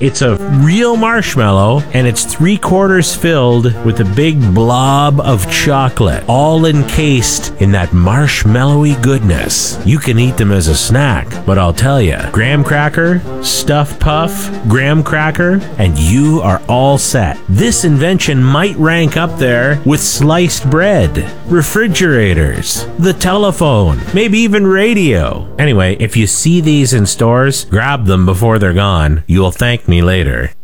It's a real marshmallow, and it's 3/4 filled with a big blob of chocolate, all encased in that marshmallowy goodness. You can eat them as a snack, but I'll tell you, graham cracker, stuffed puff, graham cracker, and you are all set. This invention might rank up there with sliced bread, refrigerators, the telephone, maybe even radio. Anyway, if you see these in stores, grab them before they're gone. You'll thank me later.